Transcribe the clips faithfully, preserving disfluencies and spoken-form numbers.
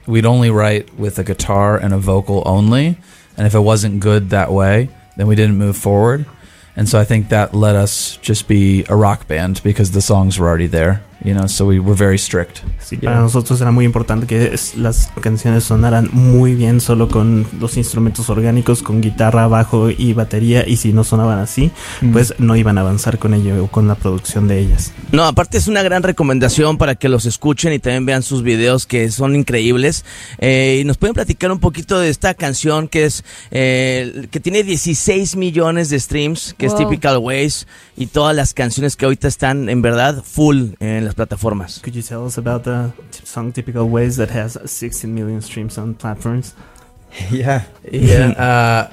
we'd only write with a guitar and a vocal only, and if it wasn't good that way, then we didn't move forward. And so I think that let us just be a rock band because the songs were already there, you know, so we were very strict. Sí, para yeah. nosotros era muy importante que es, las canciones sonaran muy bien solo con los instrumentos orgánicos, con guitarra, bajo y batería, y si no sonaban así, mm. pues no iban a avanzar con ello o con la producción de ellas. No, aparte es una gran recomendación para que los escuchen y también vean sus videos que son increíbles. Eh, y nos pueden platicar un poquito de esta canción que es eh, que tiene dieciséis millones de streams, que wow. es Typical Ways, y todas las canciones que ahorita están en verdad full en las plataformas. Could you tell us about the song Typical Ways that has sixteen million streams on platforms? Yeah, yeah. uh,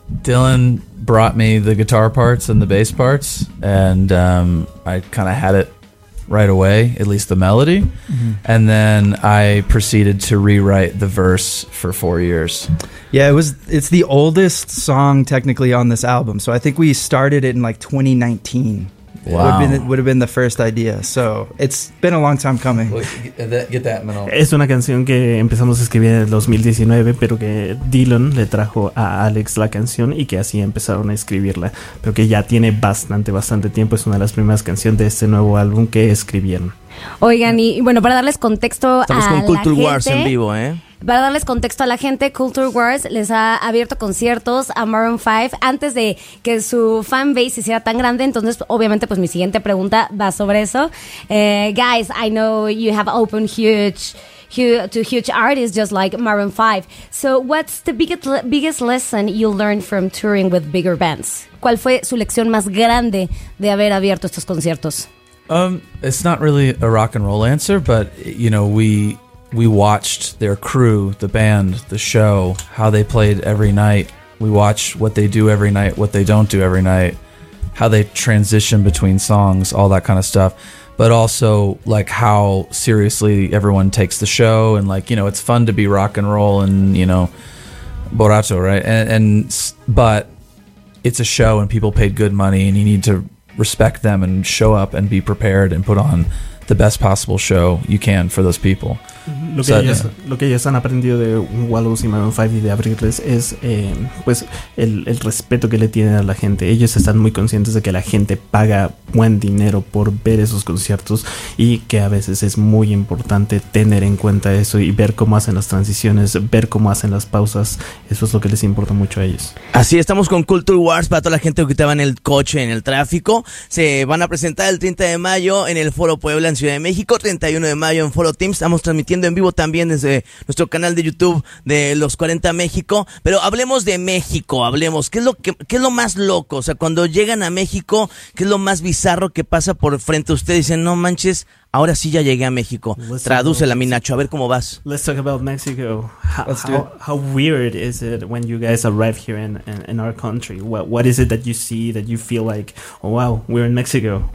Dylan brought me the guitar parts and the bass parts, and um, I kind of had it right away, at least the melody, mm-hmm. and then I proceeded to rewrite the verse for four years. Yeah, it was. It's the oldest song technically on this album, so I think we started it in like twenty nineteen. Wow. Would have been, would have been the first idea, so it's been a long time coming. Get that, get that, es una canción que empezamos a escribir en el dos mil diecinueve, pero que Dylan le trajo a Alex la canción y que así empezaron a escribirla, pero que ya tiene bastante, bastante tiempo. Es una de las primeras canciones de este nuevo álbum que escribieron. Oigan, y bueno, para darles contexto Estamos a con la Culture gente, Wars en vivo, ¿eh? Para darles contexto a la gente, Culture Wars les ha abierto conciertos a Maroon five antes de que su fanbase hiciera tan grande. Entonces, obviamente, pues mi siguiente pregunta va sobre eso. Uh, guys, I know you have opened huge, huge to huge artists just like Maroon five. So, what's the biggest biggest lesson you learned from touring with bigger bands? ¿Cuál fue su lección más grande de haber abierto estos conciertos? Um, it's not really a rock and roll answer, but you know, we we watched their crew, the band, the show, how they played every night. We watch what they do every night, what they don't do every night, how they transition between songs, all that kind of stuff. But also like how seriously everyone takes the show, and like, you know, it's fun to be rock and roll and, you know, borracho, right? And, and but it's a show and people paid good money, and you need to respect them and show up and be prepared and put on the best possible show you can for those people. Lo que, so, ellos, yeah. lo que ellos han aprendido de Wallows y Maroon five y de abrirles es eh, pues el, el respeto que le tienen a la gente. Ellos están muy conscientes de que la gente paga buen dinero por ver esos conciertos, y que a veces es muy importante tener en cuenta eso y ver cómo hacen las transiciones, ver cómo hacen las pausas. Eso es lo que les importa mucho a ellos. Así estamos con Culture Wars. Para toda la gente que estaba en el coche, en el tráfico, se van a presentar el treinta de mayo en el Foro Puebla en Ciudad de México, treinta y uno de mayo en Foro Teams. Estamos transmitiendo en vivo también desde nuestro canal de YouTube de Los cuarenta México. Pero hablemos de México, hablemos. ¿Qué es lo que, qué es lo más loco? O sea, cuando llegan a México, ¿qué es lo más bizarro que pasa por frente a ustedes? Dicen, no manches, ahora sí ya llegué a México. Tradúcela, mi Nacho, a ver cómo vas. Let's talk about Mexico. How, how, how weird is it when you guys arrive here in, in, in our country? What, what is it that you see that you feel like, oh wow, we're in Mexico?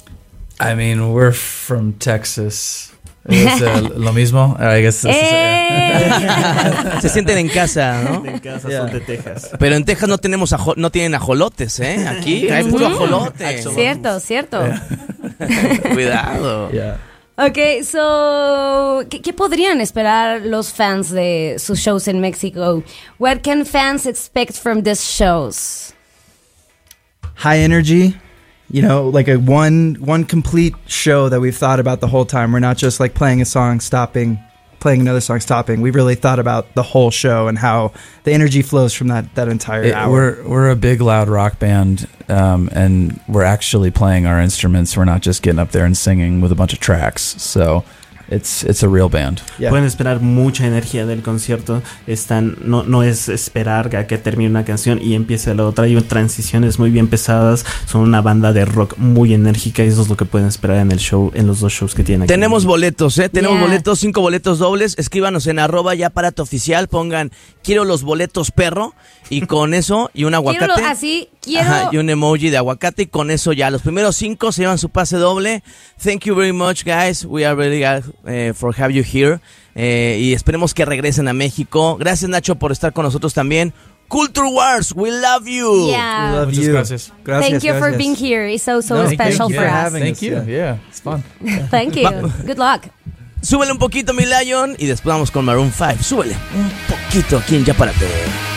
I mean, we're from Texas. Es uh, lo mismo. I guess ¡Eh! Se sienten en casa, ¿no? En casa, yeah. Son de Texas. Pero en Texas no tenemos ajo- no tienen ajolotes, ¿eh? Aquí hay puro ajolote. Cierto, cierto. Cuidado. Yeah. Ok, so, ¿qué, ¿qué podrían esperar los fans de sus shows en México? What can fans expect from these shows? High energy. You know, like a one one complete show that we've thought about the whole time. We're not just like playing a song, stopping, playing another song, stopping. We've really thought about the whole show and how the energy flows from that, that entire it, hour. We're we're a big, loud rock band, um, and we're actually playing our instruments. We're not just getting up there and singing with a bunch of tracks. So It's, it's a real band. Yeah. Pueden esperar mucha energía del concierto. Están, no, no es esperar a que termine una canción y empiece la otra. Hay transiciones muy bien pesadas. Son una banda de rock muy enérgica, y eso es lo que pueden esperar en el show, en los dos shows que tienen aquí. Tenemos boletos, ¿eh? Tenemos yeah. boletos, cinco boletos dobles. Escríbanos en arroba ya aparato oficial. Pongan, quiero los boletos perro. Y con eso, y un aguacate. Quiero lo, así, quiero. Ajá, y un emoji de aguacate. Y con eso ya, los primeros cinco se llevan su pase doble. Thank you very much, guys. We are really glad uh, for have you here. Eh, y esperemos que regresen a México. Gracias, Nacho, por estar con nosotros también. Culture Wars, we love you. Yeah. We love Muchas you. Gracias. Gracias, Thank you gracias. for being here. It's so, so No, special thank you for for us. having Thank us. you. Yeah, it's fun. Thank you. Good luck. Súbele un poquito, mi Lion, y después vamos con Maroon five. Súbele un poquito aquí en Ya Párate.